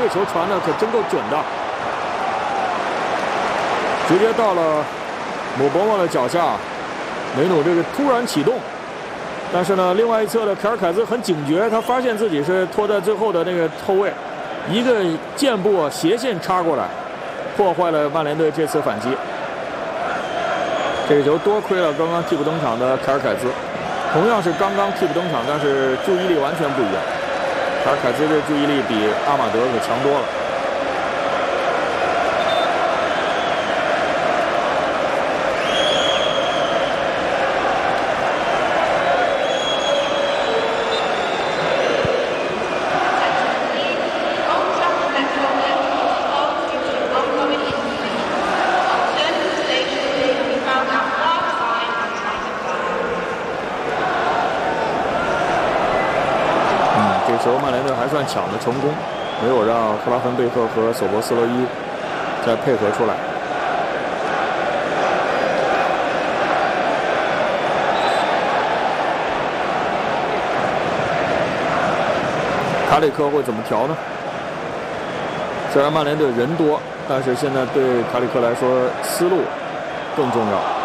这球传的可真够准的，直接到了姆博莫的脚下。梅努这个突然启动，但是呢，另外一侧的凯尔凯兹很警觉，他发现自己是拖在最后的那个后卫，一个箭步斜线插过来，破坏了曼联队这次反击。这个球多亏了刚刚替补登场的凯尔凯兹，同样是刚刚替补登场，但是注意力完全不一样。凯尔凯兹这注意力比阿马德可强多了。曼联队还算抢得成功，没有让赫拉芬贝克和索博斯洛伊再配合出来。卡里克会怎么调呢？虽然曼联队人多，但是现在对卡里克来说思路更重要。